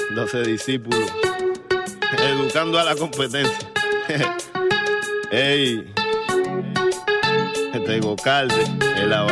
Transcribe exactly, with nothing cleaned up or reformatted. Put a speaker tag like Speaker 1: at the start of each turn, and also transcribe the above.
Speaker 1: doce discípulos, educando a la competencia. Ey, este Gocalde, el